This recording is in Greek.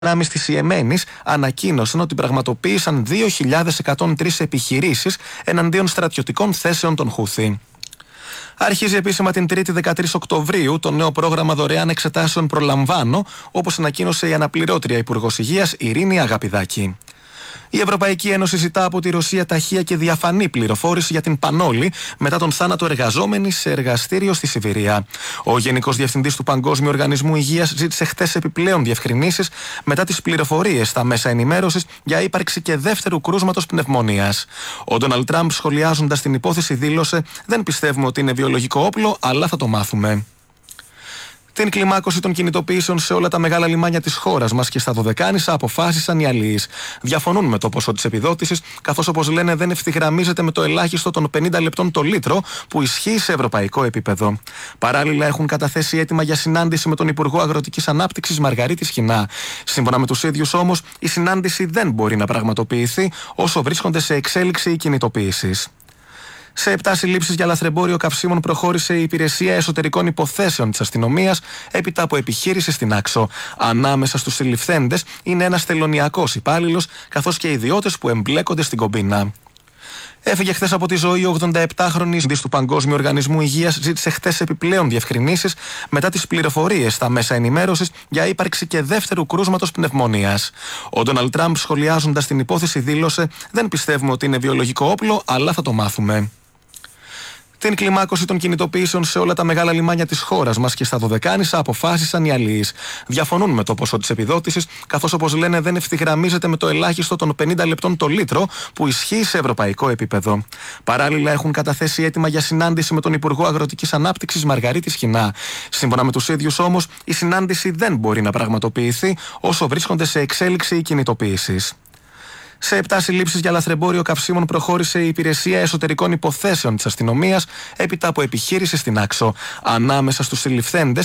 δυνάμεις της Ιεμένης ανακοίνωσαν ότι πραγματοποίησαν 2.103 επιχειρήσεις εναντίον στρατιωτικών θέσεων των Χούθι. Αρχίζει επίσημα την 3η 13 Οκτωβρίου το νέο πρόγραμμα δωρεάν εξετάσεων Προλαμβάνω, όπως ανακοίνωσε η αναπληρώτρια Υπουργός Υγείας Ειρήνη Αγαπηδάκη. Η Ευρωπαϊκή Ένωση ζητά από τη Ρωσία ταχεία και διαφανή πληροφόρηση για την Πανόλη μετά τον θάνατο εργαζόμενης σε εργαστήριο στη Σιβηρία. Ο Γενικός Διευθυντής του Παγκόσμιου Οργανισμού Υγείας ζήτησε χθες επιπλέον διευκρινήσεις μετά τις πληροφορίες στα μέσα ενημέρωσης για ύπαρξη και δεύτερου κρούσματος πνευμονίας. Ο Ντόναλντ Τραμπ, σχολιάζοντας την υπόθεση, δήλωσε: «Δεν πιστεύουμε ότι είναι βιολογικό όπλο, αλλά θα το μάθουμε». Την κλιμάκωση των κινητοποιήσεων σε όλα τα μεγάλα λιμάνια της χώρας μας και στα Δωδεκάνησα αποφάσισαν οι αλλοίς. Διαφωνούν με το ποσό της επιδότησης, καθώς, όπως λένε, δεν ευθυγραμμίζεται με το ελάχιστο των 50 λεπτών το λίτρο που ισχύει σε ευρωπαϊκό επίπεδο. Παράλληλα, έχουν καταθέσει αίτημα για συνάντηση με τον Υπουργό Αγροτικής Ανάπτυξης Μαργαρίτη Σχοινά. Σύμφωνα με τους ίδιους όμως, η συνάντηση δεν μπορεί να πραγματοποιηθεί όσο βρίσκονται σε εξέλιξη οι κινητοποιήσεις. Σε 7 συλλήψεις για λαθρεμπόριο καυσίμων προχώρησε η Υπηρεσία Εσωτερικών Υποθέσεων της Αστυνομίας έπειτα από επιχείρηση στην Άξο. Ανάμεσα στους συλληφθέντες είναι ένας τελωνειακός υπάλληλος, καθώς και ιδιώτες που εμπλέκονται στην κομπίνα. Έφυγε χθες από τη ζωή ο 87χρονης διευθυντής του Παγκόσμιου Οργανισμού Υγείας, ζήτησε χθες επιπλέον διευκρινήσεις μετά τις πληροφορίες στα μέσα ενημέρωσης για ύπαρξη και δεύτερου κρούσματος πνευμονίας. Ο Ντόναλντ Τραμπ, σχολιάζοντας την υπόθεση, δήλωσε: «Δεν πιστεύουμε ότι είναι βιολογικό όπλο, αλλά θα το μάθουμε». Την κλιμάκωση των κινητοποιήσεων σε όλα τα μεγάλα λιμάνια της χώρας μας και στα Δωδεκάνησα αποφάσισαν οι αλλοίς. Διαφωνούν με το ποσό της επιδότησης, καθώς, όπως λένε, δεν ευθυγραμμίζεται με το ελάχιστο των 50 λεπτών το λίτρο που ισχύει σε ευρωπαϊκό επίπεδο. Παράλληλα, έχουν καταθέσει αίτημα για συνάντηση με τον Υπουργό Αγροτικής Ανάπτυξης Μαργαρίτη Σχοινά. Σύμφωνα με τους ίδιους όμως, η συνάντηση δεν μπορεί να πραγματοποιηθεί όσο βρίσκονται σε εξέλιξη οι κινητοποιήσεις. Σε 7 συλλήψεις για λαθρεμπόριο καυσίμων προχώρησε η Υπηρεσία Εσωτερικών Υποθέσεων της Αστυνομίας έπειτα από επιχείρηση στην Άξο. Ανάμεσα στους συλληφθέντες